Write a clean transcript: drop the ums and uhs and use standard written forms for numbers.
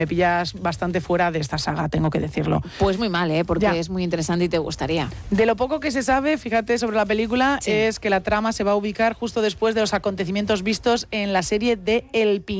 Me pillas bastante fuera de esta saga, tengo que decirlo. Pues muy mal, porque Ya. es muy interesante y te gustaría. De lo poco que se sabe, fíjate, sobre la película, es que la trama se va a ubicar justo después de los acontecimientos vistos en la serie de El Pingüino.